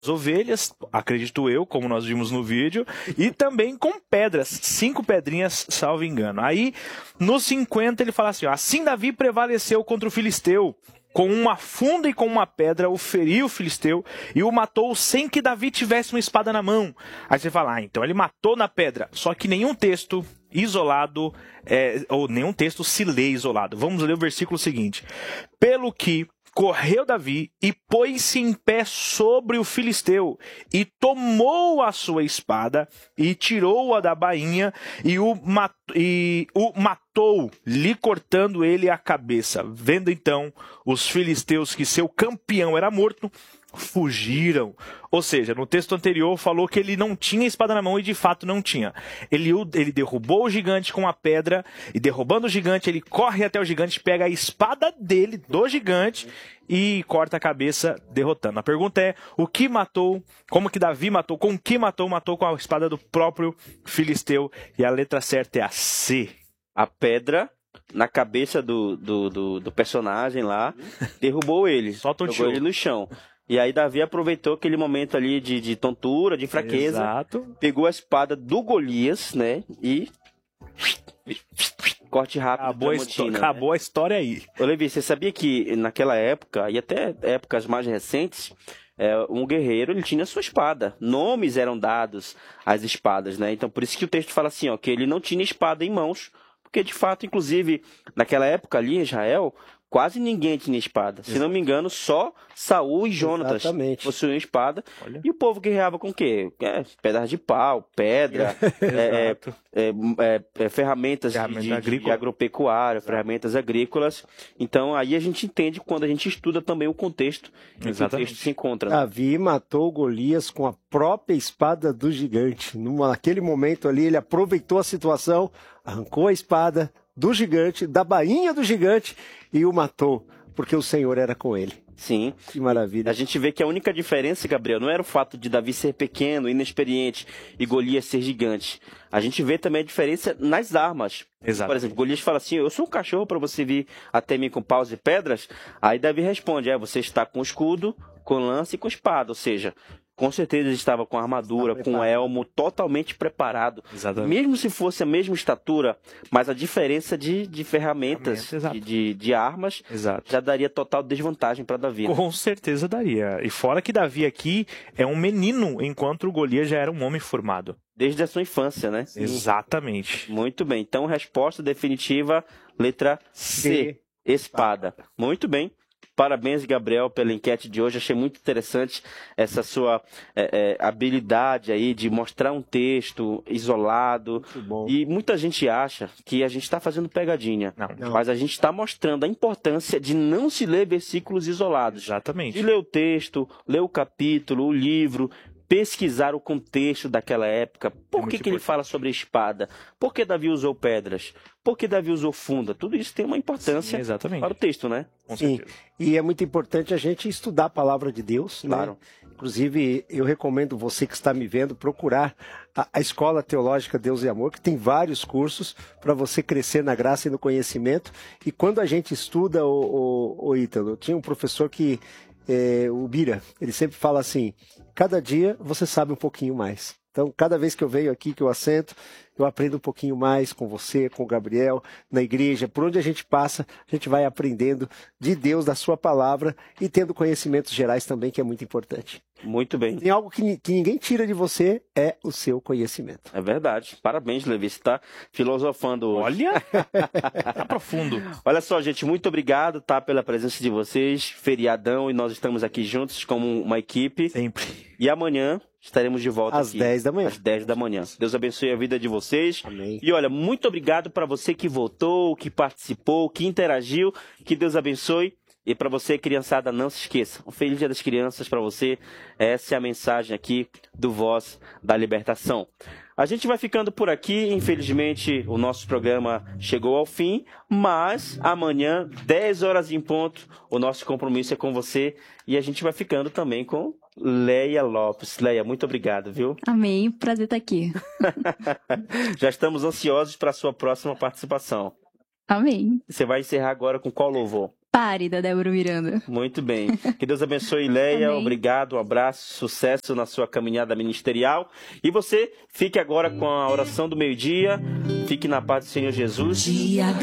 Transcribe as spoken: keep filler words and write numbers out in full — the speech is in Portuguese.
ovelhas, acredito eu, como nós vimos no vídeo, e também com pedras, cinco pedrinhas, salvo engano. Aí, nos cinquenta, ele fala assim, ó, assim Davi prevaleceu contra o filisteu, com uma funda e com uma pedra, o feriu o filisteu e o matou sem que Davi tivesse uma espada na mão. Aí você fala, ah, então ele matou na pedra, só que nenhum texto isolado, é, ou nenhum texto se lê isolado. Vamos ler o versículo seguinte. Pelo que correu Davi e pôs-se em pé sobre o filisteu e tomou a sua espada e tirou-a da bainha e o, mat e o matou, lhe cortando ele a cabeça. Vendo então os filisteus que seu campeão era morto, fugiram. Ou seja, no texto anterior falou que ele não tinha espada na mão e de fato não tinha. Ele, ele derrubou o gigante com a pedra e derrubando o gigante, ele corre até o gigante, pega a espada dele, do gigante, e corta a cabeça derrotando. A pergunta é, o que matou, como que Davi matou, com o que matou? Matou com a espada do próprio filisteu. E a letra certa é a C. A pedra na cabeça do, do, do, do personagem lá, derrubou ele, Solta um jogou tiro. ele no chão. E aí Davi aproveitou aquele momento ali de, de tontura, de fraqueza, Exato. pegou a espada do Golias, né, e corte rápido. Acabou, a, histó- né? acabou a história aí. Ô, Levi, você sabia que naquela época, e até épocas mais recentes, é, um guerreiro ele tinha sua espada. Nomes eram dados às espadas, né? Então por isso que o texto fala assim, ó, que ele não tinha espada em mãos, porque de fato, inclusive, naquela época ali em Israel, quase ninguém tinha espada. Se não me engano, só Saul e Jonatas Exatamente. possuíam espada. Olha. E o povo guerreava com o quê? É, pedaços de pau, pedra, é, Exato. é, é, é, ferramentas de, Ferramenta de, de agrícola. agropecuária, ferramentas agrícolas. Então, aí a gente entende quando a gente estuda também o contexto em que o Exatamente. texto se encontra. Né? Davi matou Golias com a própria espada do gigante. Numa- Naquele momento ali, ele aproveitou a situação, arrancou a espada do gigante, da bainha do gigante, e o matou, porque o Senhor era com ele. Sim. Que maravilha. A gente vê que a única diferença, Gabriel, não era o fato de Davi ser pequeno, inexperiente, e Golias ser gigante. A gente vê também a diferença nas armas. Exato. Por exemplo, Golias fala assim, eu sou um cachorro para você vir até mim com paus e pedras. Aí Davi responde, é, você está com escudo, com lança e com espada. Ou seja, com certeza ele estava com armadura, Está com preparado. elmo, totalmente preparado. Exatamente. Mesmo se fosse a mesma estatura, mas a diferença de, de ferramentas, Ferramenta, exato. de, de, de armas, Exato. já daria total desvantagem para Davi. né? Com certeza daria. E fora que Davi aqui é um menino, enquanto o Golias já era um homem formado. Desde a sua infância, né? Exatamente. Muito bem. Então, resposta definitiva, letra C, espada. Muito bem. Parabéns, Gabriel, pela enquete de hoje. Achei muito interessante essa sua é, é, habilidade aí de mostrar um texto isolado. Muito bom. E muita gente acha que a gente está fazendo pegadinha. Não. Não. Mas a gente está mostrando a importância de não se ler versículos isolados. Exatamente. De ler o texto, ler o capítulo, o livro, pesquisar o contexto daquela época. Por que, muito que ele importante. fala sobre espada? Por que Davi usou pedras? Por que Davi usou funda? Tudo isso tem uma importância Sim, exatamente. para o texto, né? Com Sim, certeza. e é muito importante a gente estudar a palavra de Deus, Claro. né? Inclusive, eu recomendo você que está me vendo procurar a, a Escola Teológica Deus e Amor, que tem vários cursos para você crescer na graça e no conhecimento. E quando a gente estuda, o, o, o Ítalo, tinha um professor que, é, o Bira, ele sempre fala assim, cada dia você sabe um pouquinho mais. Então, cada vez que eu venho aqui, que eu assento, eu aprendo um pouquinho mais com você, com o Gabriel, na igreja, por onde a gente passa, a gente vai aprendendo de Deus, da sua palavra e tendo conhecimentos gerais também, que é muito importante. Muito bem. Tem algo que, ni- que ninguém tira de você, é o seu conhecimento. É verdade. Parabéns, Levi. Você está filosofando hoje. Olha, tá profundo. Olha só, gente, muito obrigado, tá, pela presença de vocês. Feriadão, e nós estamos aqui juntos como uma equipe. Sempre. E amanhã estaremos de volta Às aqui. dez da manhã. Às dez da manhã. Deus abençoe a vida de vocês. Amém. E olha, muito obrigado para você que votou, que participou, que interagiu. Que Deus abençoe. E para você, criançada, não se esqueça. Um feliz Dia das Crianças para você. Essa é a mensagem aqui do Voz da Libertação. A gente vai ficando por aqui. Infelizmente, o nosso programa chegou ao fim. Mas amanhã, dez horas em ponto, o nosso compromisso é com você. E a gente vai ficando também com Leia Lopes. Leia, muito obrigado, viu? Amém, prazer estar aqui. Já estamos ansiosos para a sua próxima participação. Amém. Você vai encerrar agora com qual louvor? Pare, da Débora Miranda. Muito bem. Que Deus abençoe, Leia. Amém. Obrigado, um abraço, sucesso na sua caminhada ministerial. E você, fique agora com a oração do meio-dia. Fique na paz do Senhor Jesus.